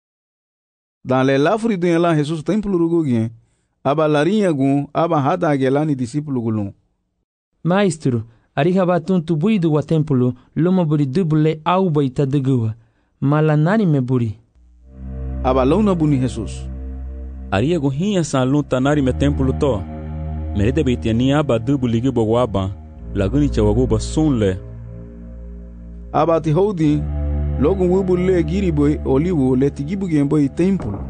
Dans les lafri de la Jesus templo rugugien, aba larinha gun, aba hada agelani discípulo gulun. Maestro, ariha batun tubuidu wa templo, luma buri dubule au baita degua. Malanani me buri. Aba launa buni Jesus. Aria gun hinha san lun tanari me templo to. Merede beitiani aba dubuli gibo waba, laguni chawaguba sunle. Aba ti houdi, logo wubu le giri boy olivo le tigibu gen boy templo.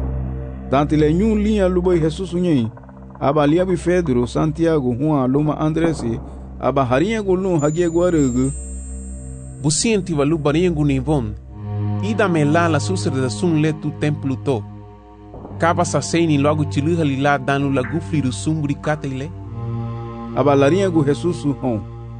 Dante le nyun linha luboy Jesus unyen. Aba liabi Pedro, Santiago, Juan, Luma Andres, aba harinha gulun hagie guaregu. Busienti valu barinha gunivon. Ida me la la susre da sun le tu templo to. Kaba sa seini logo chiluha lila danu la gufli du sumbri katele. Aba larinha gu Jesus hon.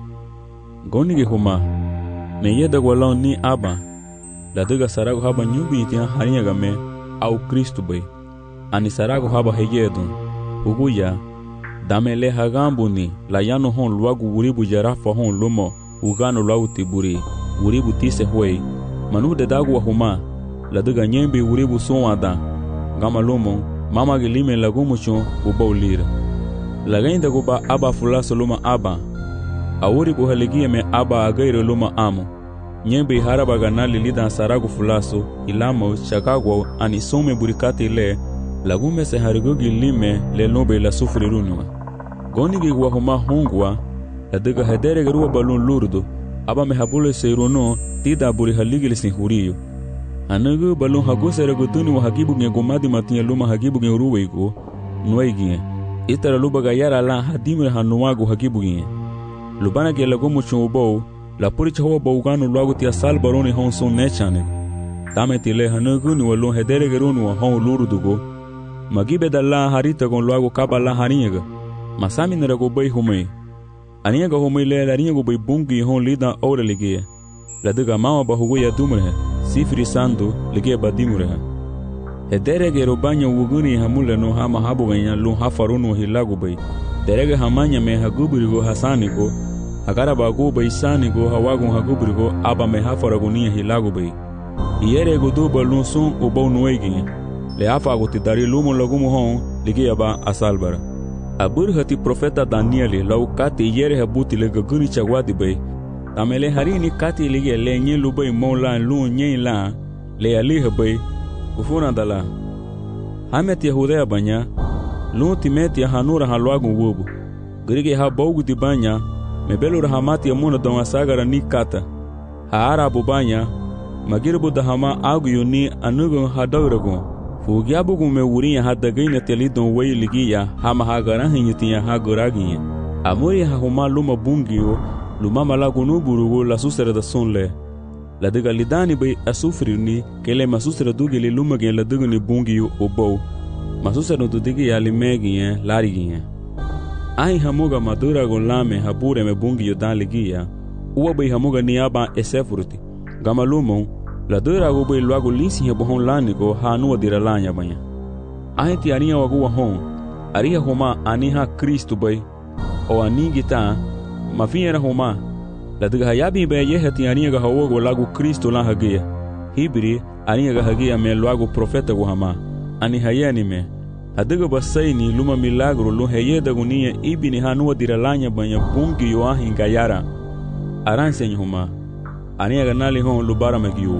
Goni ge homa. Me yeda gwalon ni aba. La duga sarago haba nyubi tia harinha game au Cristo bay. Ani sarago haba heyedun. Uguya, dame le hagambuni, la yano hon luagu uribu jarafa hon lumo, ugano luagu tiburi, uribu tise huey, manu de dagu wahuma, la duga nyembi uribu sonwada, gama lumo, mama gilime lagumuchon, uba ulira. La gainda guba aba fulaso luma aba, a uribu haligia me aba agaire luma amo, nyembi haraba ganali lida saragu fulaso, ilamo, chakagwa, anisome burikati le, lagume se harigogi lime le nobe la sufri runwa. Goni gi wahuma hongwa, la dega hedere garua balun lurdo, aba me habule se runo, tida buri haligili sin huriyo. Anagu balun haguse regutuni wa hagibu nge gomadi matinya luma hagibu nge uruweigo, nuweigie. Itara luba gayara la hadimre hanuwagu hagibu nge. Lubana ge lagumu chunubou, la puricha huwa bauganu luagu tia sal baroni honson nechane. Tame tile hanagu ni walun hedere garunu wa hon lurdugo, Magibe dalla harita con luago kaba la hariega. Masami nera go bay humei. Aniega humei le la ringa go bay bungi hon lida ora ligia. La duga mama bahugo ya dumre. Sifri sandu ligia badimure. Hedere ro banyo wuguni hamule no hama habu ganya lu hafarunu hilago bay. Derege hamanya me haguburigo hasanigo. Agara bago bay sanigo hawagun haguburigo aba me hafaragunia hilago bay. Iere go do balun sun ubo nuegi. Le afa agoti dari lumo lagumo hon ligi aba asalbara. Abur hati profeta Danieli lau kati yere habuti le gaguni chagwadi bay. Tamele harini kati ligi le nye lubay mo la lu nye la le ali bay ufuna dala. Hamet Yahudea banya lu timeti hanura halwagun wubu. Grige ha bogu di banya mebelu rahamati ya muna don asagara ni kata. Haara bubanya magirbu dahama agu yuni anugun hadauragun. Fugiabu gume wurinha hadagaina telidon wei ligia hama hagaran hinyutinya hagoraginha. Amori hahuma luma bungio luma malagunu burugo la susera da sonle. La diga lidani bay asufrini kele masusera dugeli luma gen la dugani bungio obo. Masusera dudigi ya limeginha lariginha. Ai hamuga madura gon lame habure me bungio dan ligia. Uwa bay hamuga niaba esefurti. Gama lumon la dura go bay luago linsi he bohon lanigo ha nuwa diralanya banya. Ahe ti aria wago wahon, aria homa aniha Kristo bay, o anigita, mafiera homa, la diga hayabi bay yehe ti aria ga hawogo lago Kristo la hagia. Hibri aria ga hagia me luago profeta go hama, ani hayani me. Adiga basaini luma milagro lu heyeda gunia ibini ha nuwa diralanya banya bungi yo ahin gayara. Aranse homa, aria ga nali hon lubara megiu.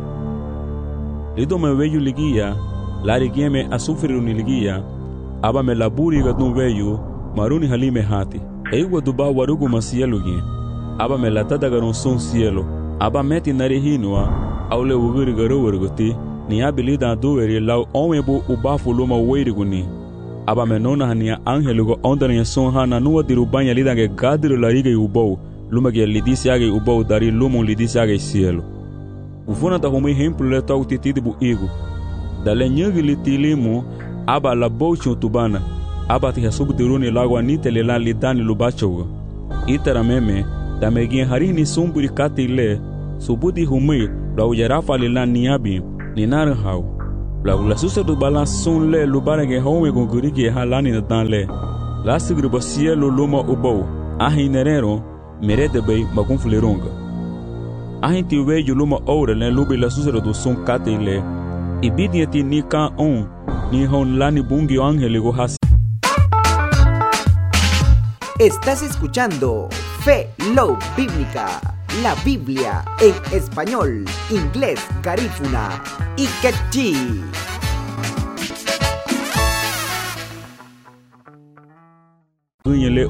Lido me veyu ligia, lari gieme asufri uni ligia, aba me laburi gadun veyu, maruni halime hati. Eiwa duba warugu masielu gien, aba me latada garon son cielo, aba meti nari hinua, aule uguri garo warguti, ni abilida duweri lau onwebu ubafu luma weiriguni. Aba me nona hania angelugo ondania son hana nuwa dirubanya lidange gadiru larige ubou, luma ge lidisi age ubou dari lumun lidisi age cielo. Ufuna ta homi hemplo le tau titidi bu igu. Dale nyagi li tilimu, aba la bouchu tubana, aba ti hasubu diruni lagwa nite le la lidani lubachoga. Itara meme, Tamegien hari ni sumburi kati le, subudi humi, la ujarafa le la niabi, ni naranjau. La ula susa du balan sun le lubare ge home gon gurigi halani na dan le. La sigri basia lo luma ubou, ahi nerero, merede bay magun fuleronga. Ahi ti we luma ora le lubi la susa du sun kati le. Ibidiati ni ka on, ni hon lani bungi angeli go has. Estás escuchando Fe Love Bíblica, la Biblia en español, inglés, garífuna y quechí.